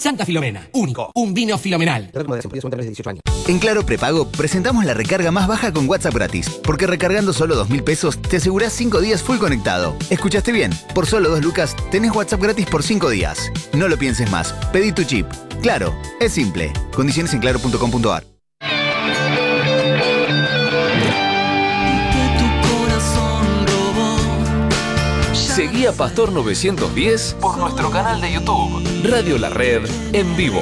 Santa Filomena, único, un vino filomenal. En Claro Prepago presentamos la recarga más baja con WhatsApp gratis, porque recargando solo 2.000 pesos te asegurás 5 días full conectado. ¿Escuchaste bien? Por solo 2 lucas tenés WhatsApp gratis por 5 días. No lo pienses más, pedí tu chip. Claro, es simple. Condiciones en claro.com.ar. Seguí a Pastor 910 por nuestro canal de YouTube, Radio La Red en vivo.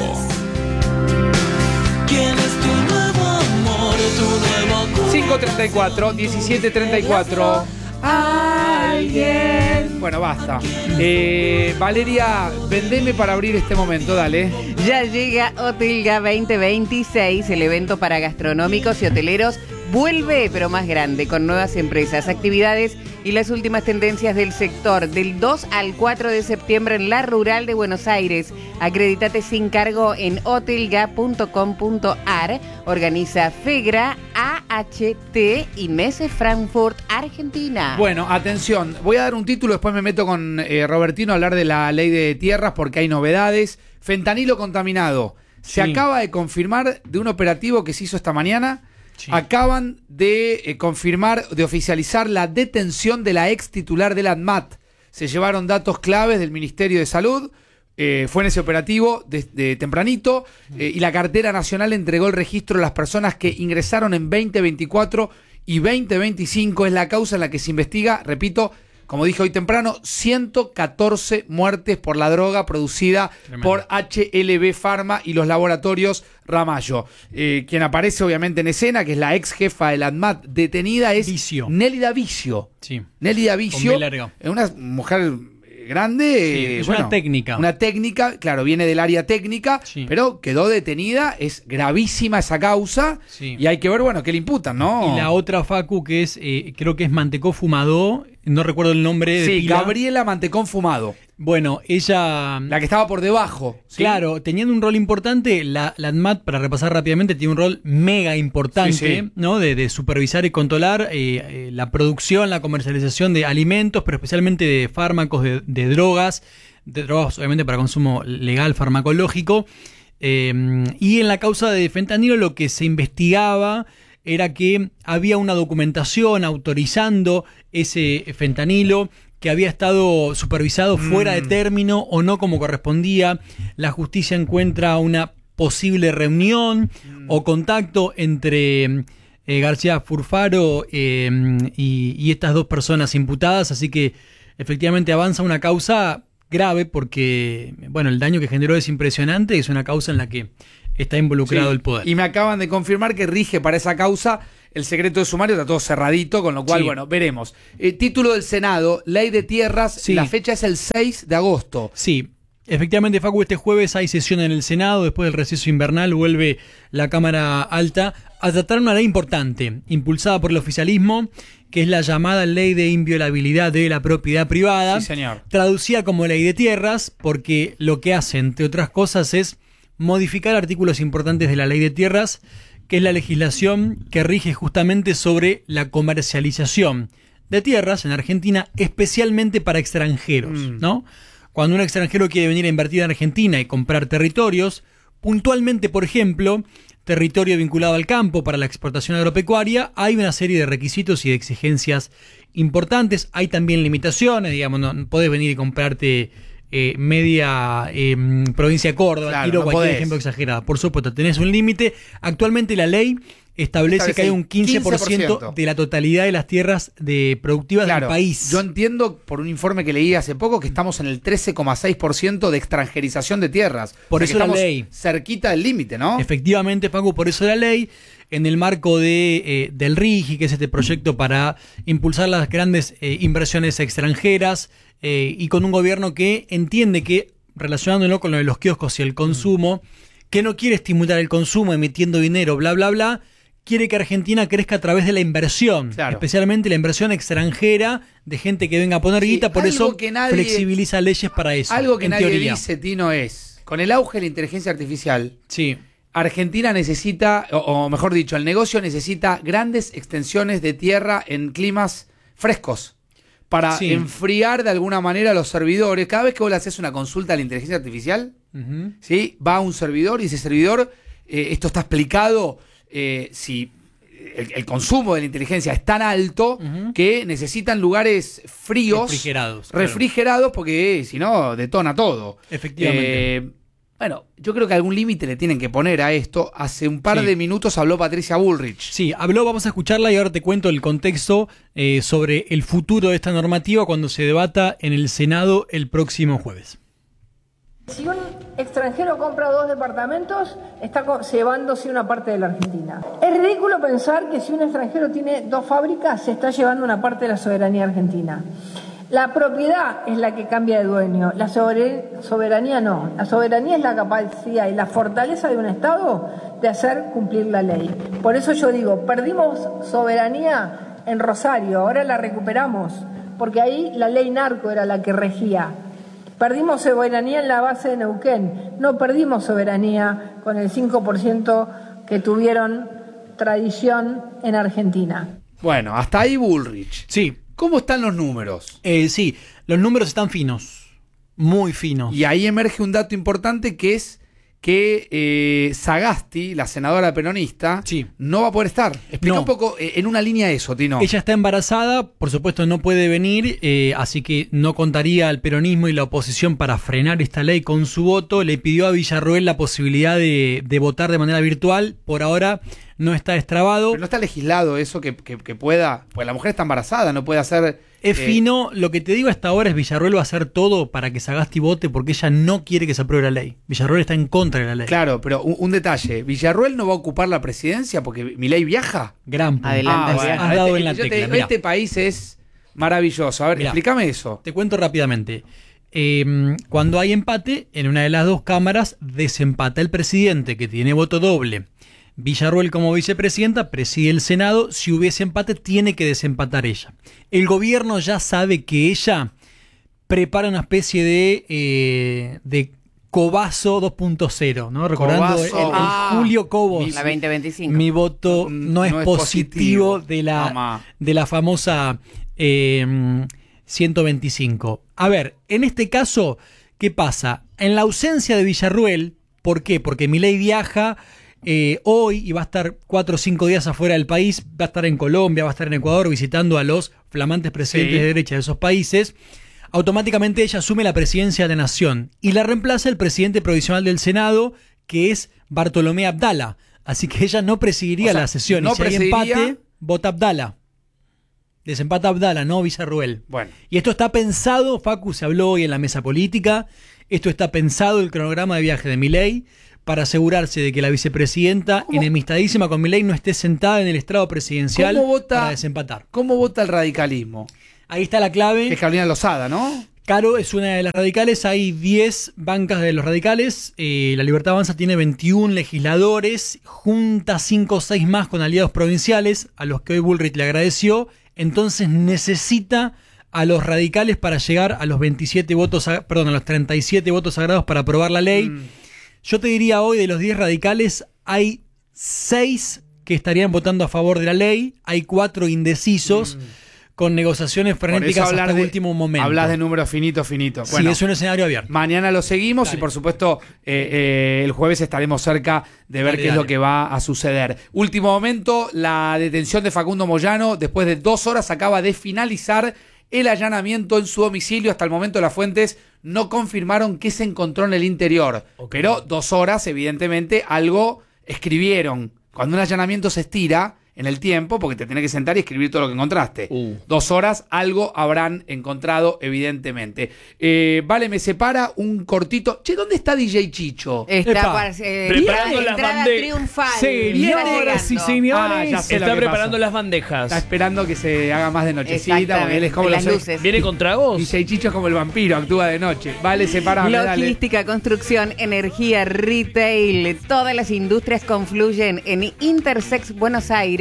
¿Quién es tu nuevo amor, tu nuevo 5:34, 17:34. Alguien. Bueno, basta. Valeria, vendeme para abrir este momento, dale. Ya llega Hotelga 2026, el evento para gastronómicos y hoteleros. Vuelve, pero más grande, con nuevas empresas, actividades y las últimas tendencias del sector. Del 2 al 4 de septiembre en la Rural de Buenos Aires. Acredítate sin cargo en hotelga.com.ar. Organiza FEGRA, AHT y Messe Frankfurt, Argentina. Bueno, atención. Voy a dar un título, después me meto con Robertino a hablar de la ley de tierras porque hay novedades. Fentanilo contaminado. Se acaba de confirmar de un operativo que se hizo esta mañana. Sí. Acaban de confirmar, de oficializar la detención de la ex titular del ANMAT. Se llevaron datos claves del Ministerio de Salud, fue en ese operativo de tempranito, y la Cartera Nacional entregó el registro de las personas que ingresaron en 2024 y 2025. Es la causa en la que se investiga, repito, como dije hoy temprano, 114 muertes por la droga producida por HLB Pharma y los laboratorios Ramallo. Quien aparece obviamente en escena, que es la ex jefa del ANMAT detenida, es Nélida Vicio. Sí. Nélida Vicio, es una mujer grande. Es una técnica. Una técnica, claro, viene del área técnica, pero quedó detenida, es gravísima esa causa, y hay que ver, bueno, qué le imputan, ¿no? Y la otra, Facu, que es, creo que es Mantecó Fumado, no recuerdo el nombre de pila. Gabriela Mantecón Fumado. Bueno, ella... La que estaba por debajo. ¿Sí? Claro, teniendo un rol importante, la ANMAT, para repasar rápidamente, tiene un rol mega importante, ¿no? De supervisar y controlar la producción, la comercialización de alimentos, pero especialmente de fármacos, de drogas obviamente para consumo legal farmacológico. Y en la causa de fentanilo lo que se investigaba era que había una documentación autorizando ese fentanilo que había estado supervisado fuera de término o no como correspondía. La justicia encuentra una posible reunión o contacto entre García Furfaro y estas dos personas imputadas, así que efectivamente avanza una causa grave porque, bueno, el daño que generó es impresionante, es una causa en la que está involucrado el poder. Y me acaban de confirmar que rige para esa causa el secreto de sumario, está todo cerradito, con lo cual, bueno, veremos. Título del Senado, Ley de Tierras, la fecha es el 6 de agosto. Sí, efectivamente, Facu, este jueves hay sesión en el Senado, después del receso invernal vuelve la Cámara Alta a tratar una ley importante, impulsada por el oficialismo, que es la llamada Ley de Inviolabilidad de la Propiedad Privada. Sí, señor. Traducida como Ley de Tierras, porque lo que hace, entre otras cosas, es modificar artículos importantes de la Ley de Tierras, que es la legislación que rige justamente sobre la comercialización de tierras en Argentina, especialmente para extranjeros, ¿no? Cuando un extranjero quiere venir a invertir en Argentina y comprar territorios, puntualmente, por ejemplo, territorio vinculado al campo para la exportación agropecuaria, hay una serie de requisitos y de exigencias importantes. Hay también limitaciones, digamos, no podés venir y comprarte media provincia de Córdoba, claro, tiro cualquier ejemplo exagerado. Por supuesto, tenés un límite. Actualmente la ley establece que hay un 15% de la totalidad de las tierras productivas del país. Yo entiendo por un informe que leí hace poco que estamos en el 13,6% de extranjerización de tierras. Por eso la ley. Cerquita del límite, ¿no? Efectivamente, Facu, por eso la ley, en el marco del RIGI, que es este proyecto para impulsar las grandes inversiones extranjeras, y con un gobierno que entiende que, relacionándolo con lo de los kioscos y el consumo, que no quiere estimular el consumo emitiendo dinero, bla, bla, bla, quiere que Argentina crezca a través de la inversión, especialmente la inversión extranjera de gente que venga a poner guita, por eso flexibiliza leyes para eso. Algo que nadie dice, Tino, es, con el auge de la inteligencia artificial, Argentina necesita, o mejor dicho, el negocio necesita grandes extensiones de tierra en climas frescos para enfriar de alguna manera a los servidores. Cada vez que vos le haces una consulta a la inteligencia artificial, ¿Sí? Va a un servidor y ese servidor, esto está explicado, si el consumo de la inteligencia es tan alto que necesitan lugares fríos, refrigerados, porque si no detona todo. Efectivamente. Bueno, yo creo que algún límite le tienen que poner a esto. Hace un par de minutos habló Patricia Bullrich. Sí, habló, vamos a escucharla y ahora te cuento el contexto sobre el futuro de esta normativa cuando se debata en el Senado el próximo jueves. Si un extranjero compra 2 departamentos, está llevándose una parte de la Argentina. Es ridículo pensar que si un extranjero tiene 2 fábricas, se está llevando una parte de la soberanía argentina. La propiedad es la que cambia de dueño, la soberanía no. La soberanía es la capacidad y la fortaleza de un Estado de hacer cumplir la ley. Por eso yo digo, perdimos soberanía en Rosario, ahora la recuperamos, porque ahí la ley narco era la que regía. Perdimos soberanía en la base de Neuquén, no perdimos soberanía con el 5% que tuvieron tradición en Argentina. Bueno, hasta ahí Bullrich. Sí. ¿Cómo están los números? Sí, los números están finos, muy finos. Y ahí emerge un dato importante que es que Sagasti, la senadora peronista, no va a poder estar. Explica un poco en una línea eso, Tino. Ella está embarazada, por supuesto no puede venir, así que no contaría al peronismo y la oposición para frenar esta ley con su voto. Le pidió a Villarroel la posibilidad de votar de manera virtual. Por ahora no está destrabado. Pero no está legislado eso que pueda, pues la mujer está embarazada, no puede hacer... Es fino, lo que te digo hasta ahora es Villarroel va a hacer todo para que Sagasti vote porque ella no quiere que se apruebe la ley. Villarroel está en contra de la ley. Claro, pero un detalle, ¿Villarroel no va a ocupar la presidencia porque Milei viaja? Gran punto. Adelante. Bueno, has dado en la tecla. Este país es maravilloso. A ver, explícame eso. Te cuento rápidamente. Cuando hay empate, en una de las 2 cámaras desempata el presidente, que tiene voto doble. Villarroel como vicepresidenta preside el Senado. Si hubiese empate, tiene que desempatar ella. El gobierno ya sabe que ella prepara una especie de Cobazo 2.0, ¿no? Recordando el Julio Cobos. La 2025. Mi voto no es positivo de la famosa 125. A ver, en este caso, ¿qué pasa? En la ausencia de Villarroel, ¿por qué? Porque Milei viaja hoy y va a estar 4 o 5 días afuera del país, va a estar en Colombia, va a estar en Ecuador visitando a los flamantes presidentes de derecha de esos países. Automáticamente ella asume la presidencia de la nación y la reemplaza el presidente provisional del Senado, que es Bartolomé Abdala. Así que ella no presidiría la sesión. No y si hay empate, vota Abdala. Desempata Abdala, no Villarroel. Bueno. Y esto está pensado, Facu, se habló hoy en la mesa política, esto está pensado el cronograma de viaje de Milei para asegurarse de que la vicepresidenta, enemistadísima con Milei, no esté sentada en el estrado presidencial para desempatar. ¿Cómo vota el radicalismo? Ahí está la clave. Que es Carolina Lozada, ¿no? Caro es una de las radicales, hay 10 bancas de los radicales, la Libertad Avanza tiene 21 legisladores, junta 5 o 6 más con aliados provinciales, a los que hoy Bullrich le agradeció, entonces necesita a los radicales para llegar a los 27 votos, a los 37 votos sagrados para aprobar la ley. Yo te diría hoy, de los 10 radicales, hay 6 que estarían votando a favor de la ley, hay 4 indecisos, con negociaciones frenéticas hasta el último momento. Hablas de números finitos. Bueno, sí, es un escenario abierto. Mañana lo seguimos y por supuesto el jueves estaremos cerca de ver qué es lo que va a suceder. Último momento, la detención de Facundo Moyano, después de 2 horas acaba de finalizar el allanamiento en su domicilio. Hasta el momento las fuentes no confirmaron qué se encontró en el interior. Pero 2 horas, evidentemente, algo escribieron. Cuando un allanamiento se estira en el tiempo, porque te tenés que sentar y escribir todo lo que encontraste. 2 horas, algo habrán encontrado, evidentemente. Vale, me separa un cortito. Che, ¿dónde está DJ Chicho? Está preparando las bandejas triunfal. Señoras y señores, está preparando las bandejas. Está esperando que se haga más de nochecita, porque él es como las luces. ¿Viene con tragos? DJ Chicho es como el vampiro, actúa de noche. Vale, sepárame, Logística, construcción, energía, retail. Todas las industrias confluyen en Intersex Buenos Aires.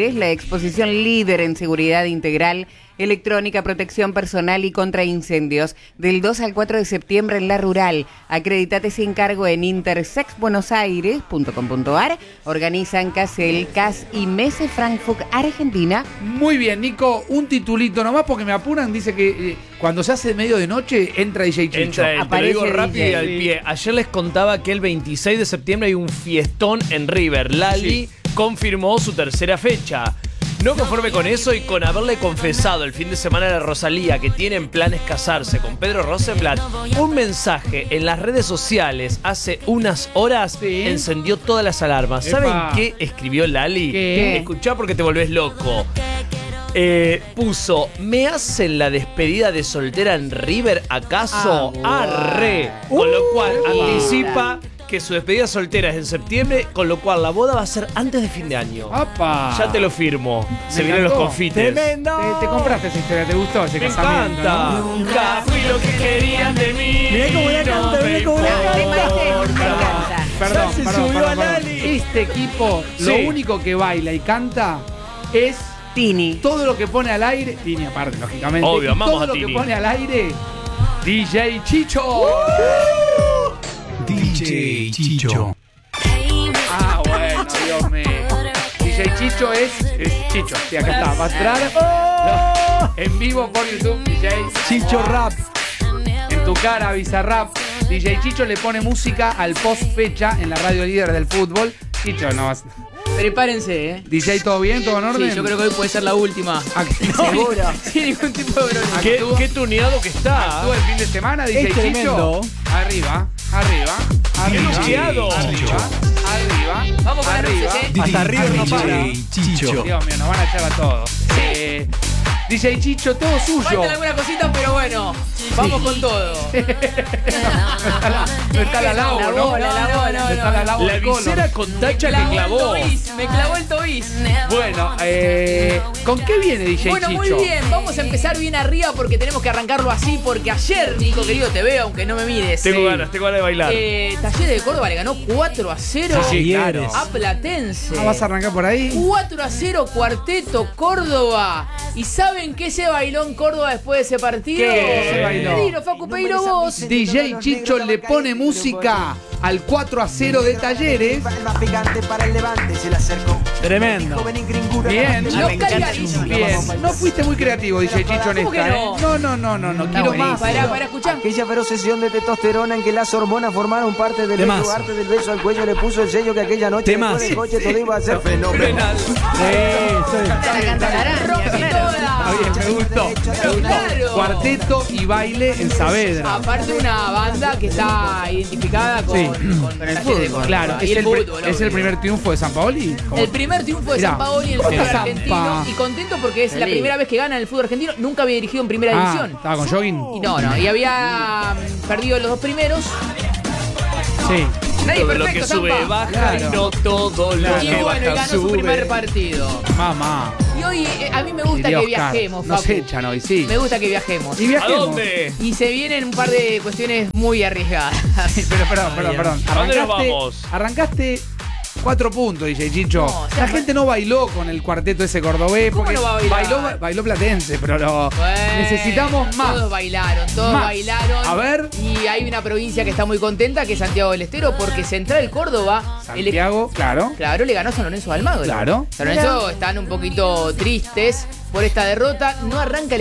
Exteriores, la exposición líder en seguridad integral, electrónica, protección personal y contra incendios, del 2 al 4 de septiembre en La Rural. Acreditate sin cargo en intersexbuenosaires.com.ar. Organizan CASEL, CAS y Messe Frankfurt, Argentina. Muy bien, Nico, un titulito nomás porque me apuran. Dice que cuando se hace medio de noche entra DJ Chicho. Entra él, te lo digo rápido y al pie. Ayer les contaba que el 26 de septiembre hay un fiestón en River. Lali confirmó su tercera fecha. No conforme con eso y con haberle confesado el fin de semana a la Rosalía que tienen planes casarse con Pedro Rosenblatt, un mensaje en las redes sociales hace unas horas encendió todas las alarmas. ¿Saben qué escribió Lali? ¿Qué? Escuchá porque te volvés loco. Puso, ¿me hacen la despedida de soltera en River acaso? Arre. Con lo cual anticipa que su despedida soltera es en septiembre, con lo cual la boda va a ser antes de fin de año. ¡Apa! Ya te lo firmo. Se vienen los confites. ¡Tremendo! Te compraste esa historia, ¿te gustó ese casamiento? encanta. ¿No? Nunca fui lo que querían de mí. Mirá cómo la canta, mirá cómo la canta. Me encanta. Perdón, se perdón, subió perdón, a perdón. Lali. Este equipo, lo único que baila y canta es Tini. todo lo que pone al aire. Tini aparte, lógicamente. Obvio, amamos todo a lo Tini. que pone al aire, DJ Chicho. DJ Chicho. Ah, bueno, Dios mío. DJ Chicho es Chicho. Sí, acá está. Va a entrar en vivo por YouTube, DJ Chicho Rap. En tu cara, Bizarrap. DJ Chicho le pone música al post fecha en la radio líder del fútbol. Chicho, no vas. Prepárense, DJ, ¿todo bien? ¿Todo en orden? Sí, yo creo que hoy puede ser la última. Seguro. Sin ningún tipo de problema. Qué tuneado que está. ¿Estuvo el fin de semana, DJ Es tremendo. Chicho? Arriba, arriba, arriba. lucheado. Arriba, arriba. Vamos con las arriba. luces, Hasta River no para. Chicho. Dios mío, nos van a echar a todos. DJ Chicho, todo suyo. Faltan algunas cositas, pero bueno, vamos con todo. No está la Lau, ¿no? No, No está la Lau La del Colo. visera con tacha que clavó. Me clavó el tobiz. Bueno, ¿con qué viene DJ Bueno, Chicho? muy bien, vamos a empezar bien arriba porque tenemos que arrancarlo así, porque ayer, Nico querido, te veo, aunque no me mires. Tengo ganas de bailar. Talleres de Córdoba le ganó 4-0 Sí, claro. a Platense. Ah, ¿vas a arrancar por ahí? 4-0 Cuarteto Córdoba. ¿Y saben qué se bailó en Córdoba después de ese partido? ¿Qué se bailó? Pedilo, Facu, pedilo vos. DJ Chicho le pone música al 4-0 de Talleres. Tremendo. Bien, Los cargadísimos. bien. No fuiste muy creativo, DJ Chicho, en ¿Cómo que esta, no? No, quiero más. Para escuchar. Aquella feroz sesión de testosterona en que las hormonas formaron parte del Temazo. bello arte del beso al cuello le puso el sello que aquella noche Temazo. después del coche todo iba a ser fenomenal. Rompí toda. Bien, me gustó. Claro. Cuarteto y baile en Saavedra. Aparte una banda que está identificada con, Sí. con el fútbol. Claro, y es el fútbol. es el primer triunfo de San Paoli. El primer triunfo de Mirá, San Paoli en el ¿cómo fútbol está argentino. Zampa? Y contento porque es la primera vez que gana en el fútbol argentino. Nunca había dirigido en primera división. Estaba con jogging. Y no. Y había perdido los dos primeros. Sí. Nadie Todo lo que perfecto, sube Zampa. baja Claro. y no todo lo Y que bueno, y baja ganó su sube. primer partido. Mamá. Y hoy a mí me gusta Diría que Oscar, viajemos, nos Facu. echan hoy, sí. Me gusta que viajemos. Y ¿A viajemos. dónde? Y se vienen un par de cuestiones muy arriesgadas. Pero, perdón. ¿A dónde nos vamos? Arrancaste 4 puntos, DJ Chicho. No, La gente no bailó con el cuarteto ese cordobés. ¿Cómo porque no va a bailar? Bailó Platense, pero necesitamos más. Todos bailaron, Más. bailaron. A ver. Y hay una provincia que está muy contenta, que es Santiago del Estero, porque Central Córdoba. Santiago, claro. Claro, le ganó a San Lorenzo de Almagro. Claro. San Lorenzo están un poquito tristes por esta derrota. No arranca el